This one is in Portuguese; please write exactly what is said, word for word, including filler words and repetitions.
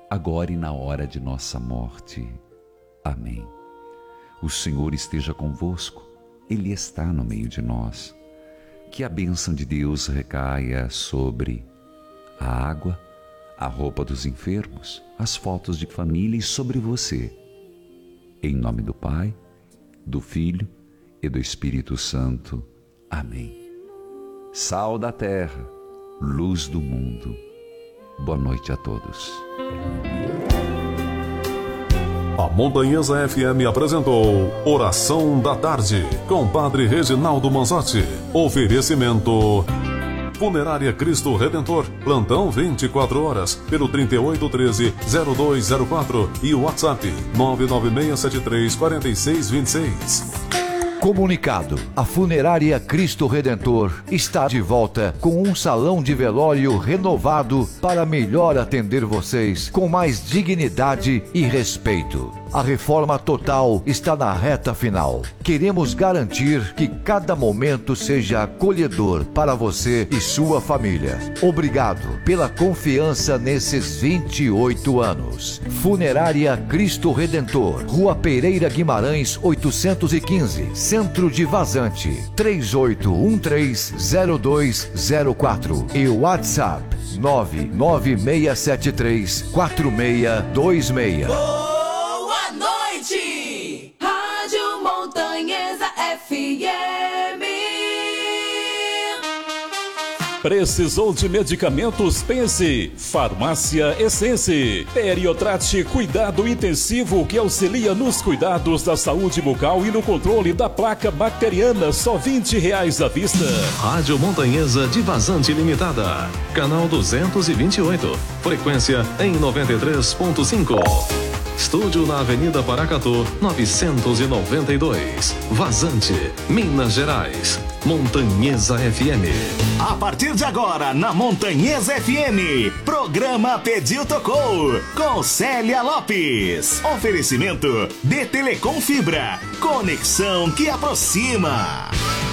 agora e na hora de nossa morte. Amém. O Senhor esteja convosco, Ele está no meio de nós. Que a bênção de Deus recaia sobre a água, a roupa dos enfermos, as fotos de família e sobre você. Em nome do Pai, do Filho e do Espírito Santo. Amém. Sal da terra, luz do mundo. Boa noite a todos. A Montanhesa F M apresentou Oração da Tarde, com Padre Reginaldo Manzotti. Oferecimento Funerária Cristo Redentor, plantão vinte e quatro horas, pelo trinta e oito, treze, zero dois zero quatro e o WhatsApp nove nove seis sete três, quatro seis dois seis. Comunicado: a Funerária Cristo Redentor está de volta com um salão de velório renovado para melhor atender vocês com mais dignidade e respeito. A reforma total está na reta final. Queremos garantir que cada momento seja acolhedor para você e sua família. Obrigado pela confiança nesses vinte e oito anos. Funerária Cristo Redentor, Rua Pereira Guimarães, oitocentos e quinze, Centro de Vazante, três oito um três, zero dois zero quatro e WhatsApp nove nove seis sete três, quatro seis dois seis. Boa noite, Rádio Montanhesa F M. Precisou de medicamentos? Pense. Farmácia Essence. Periotrate, cuidado intensivo que auxilia nos cuidados da saúde bucal e no controle da placa bacteriana. Só vinte reais à vista. Rádio Montanhesa de Vazante Limitada. Canal duzentos e vinte e oito. Frequência em noventa e três ponto cinco. Estúdio na Avenida Paracatu, novecentos e noventa e dois. Vazante, Minas Gerais. Montanhesa F M. A partir de agora, na Montanhesa F M, programa Pediu Tocou, com Célia Lopes. Oferecimento de Telecom Fibra, conexão que aproxima.